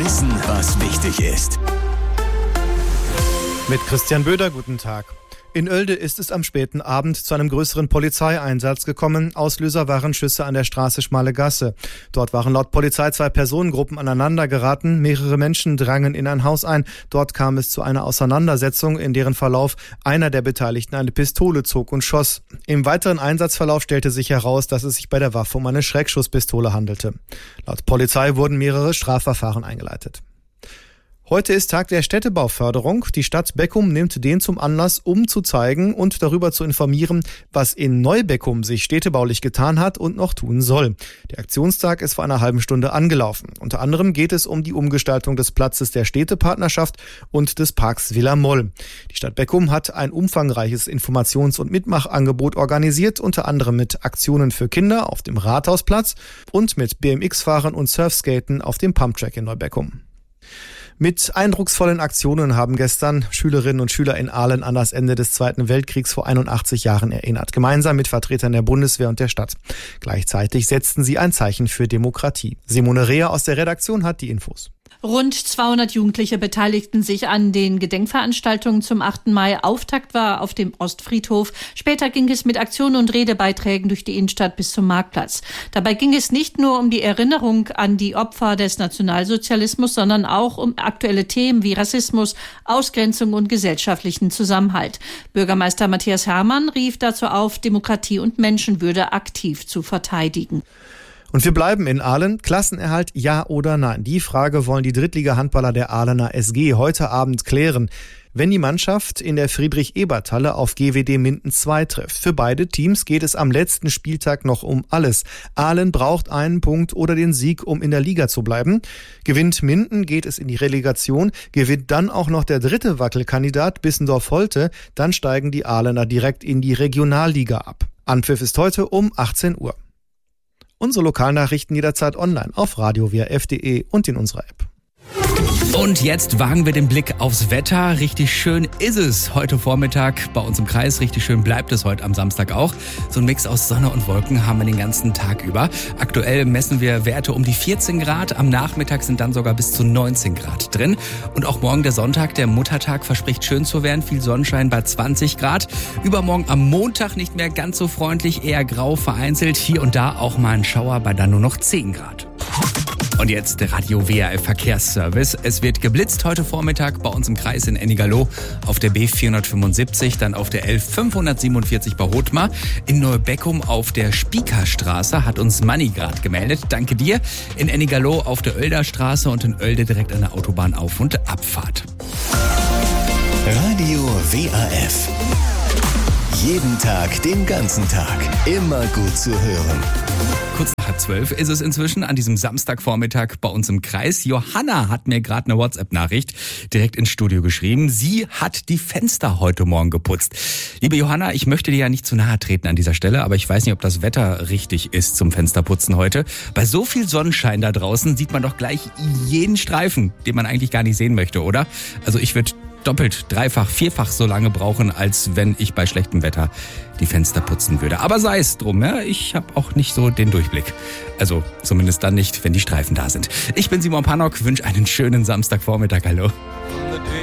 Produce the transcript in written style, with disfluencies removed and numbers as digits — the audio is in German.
Wissen, was wichtig ist. Mit Christian Böder, guten Tag. In Oelde ist es am späten Abend zu einem größeren Polizeieinsatz gekommen. Auslöser waren Schüsse an der Straße Schmale Gasse. Dort waren laut Polizei 2 Personengruppen aneinander geraten. Mehrere Menschen drangen in ein Haus ein. Dort kam es zu einer Auseinandersetzung, in deren Verlauf einer der Beteiligten eine Pistole zog und schoss. Im weiteren Einsatzverlauf stellte sich heraus, dass es sich bei der Waffe um eine Schreckschusspistole handelte. Laut Polizei wurden mehrere Strafverfahren eingeleitet. Heute ist Tag der Städtebauförderung. Die Stadt Beckum nimmt den zum Anlass, um zu zeigen und darüber zu informieren, was in Neubeckum sich städtebaulich getan hat und noch tun soll. Der Aktionstag ist vor einer halben Stunde angelaufen. Unter anderem geht es um die Umgestaltung des Platzes der Städtepartnerschaft und des Parks Villa Moll. Die Stadt Beckum hat ein umfangreiches Informations- und Mitmachangebot organisiert, unter anderem mit Aktionen für Kinder auf dem Rathausplatz und mit BMX-Fahrern und Surfskaten auf dem Pumptrack in Neubeckum. Mit eindrucksvollen Aktionen haben gestern Schülerinnen und Schüler in Aalen an das Ende des Zweiten Weltkriegs vor 81 Jahren erinnert, gemeinsam mit Vertretern der Bundeswehr und der Stadt. Gleichzeitig setzten sie ein Zeichen für Demokratie. Simone Reher aus der Redaktion hat die Infos. Rund 200 Jugendliche beteiligten sich an den Gedenkveranstaltungen zum 8. Mai. Auftakt war auf dem Ostfriedhof. Später ging es mit Aktionen und Redebeiträgen durch die Innenstadt bis zum Marktplatz. Dabei ging es nicht nur um die Erinnerung an die Opfer des Nationalsozialismus, sondern auch um aktuelle Themen wie Rassismus, Ausgrenzung und gesellschaftlichen Zusammenhalt. Bürgermeister Matthias Hermann rief dazu auf, Demokratie und Menschenwürde aktiv zu verteidigen. Und wir bleiben in Aalen. Klassenerhalt, ja oder nein? Die Frage wollen die Drittliga-Handballer der Ahlener SG heute Abend klären, wenn die Mannschaft in der Friedrich-Ebert-Halle auf GWD Minden 2 trifft. Für beide Teams geht es am letzten Spieltag noch um alles. Aalen braucht einen Punkt oder den Sieg, um in der Liga zu bleiben. Gewinnt Minden, geht es in die Relegation. Gewinnt dann auch noch der dritte Wackelkandidat Bissendorf-Holte, dann steigen die Ahlener direkt in die Regionalliga ab. Anpfiff ist heute um 18 Uhr. Unsere Lokalnachrichten jederzeit online auf radiowrf.de und in unserer App. Und jetzt wagen wir den Blick aufs Wetter. Richtig schön ist es heute Vormittag bei uns im Kreis. Richtig schön bleibt es heute am Samstag auch. So ein Mix aus Sonne und Wolken haben wir den ganzen Tag über. Aktuell messen wir Werte um die 14 Grad. Am Nachmittag sind dann sogar bis zu 19 Grad drin. Und auch morgen der Sonntag, der Muttertag, verspricht schön zu werden. Viel Sonnenschein bei 20 Grad. Übermorgen am Montag nicht mehr ganz so freundlich, eher grau vereinzelt. Hier und da auch mal ein Schauer bei dann nur noch 10 Grad. Und jetzt der Radio WRF Verkehrsservice. Es wird geblitzt heute Vormittag bei uns im Kreis in Ennigerloh auf der B475, dann auf der L547 bei Hothmar. In Neubeckum auf der Spiekerstraße hat uns Manni gerade gemeldet. Danke dir. In Ennigerloh auf der Oelder Straße und in Oelde direkt an der Autobahnauf- und Abfahrt. Radio WRF. Jeden Tag, den ganzen Tag. Immer gut zu hören. Kurz nach 12 ist es inzwischen an diesem Samstagvormittag bei uns im Kreis. Johanna hat mir gerade eine WhatsApp-Nachricht direkt ins Studio geschrieben. Sie hat die Fenster heute Morgen geputzt. Liebe Johanna, ich möchte dir ja nicht zu nahe treten an dieser Stelle, aber ich weiß nicht, ob das Wetter richtig ist zum Fensterputzen heute. Bei so viel Sonnenschein da draußen sieht man doch gleich jeden Streifen, den man eigentlich gar nicht sehen möchte, oder? Also ich würde doppelt, dreifach, vierfach so lange brauchen, als wenn ich bei schlechtem Wetter die Fenster putzen würde. Aber sei es drum, ja, ich habe auch nicht so den Durchblick. Also zumindest dann nicht, wenn die Streifen da sind. Ich bin Simon Pannock, wünsche einen schönen Samstagvormittag. Hallo.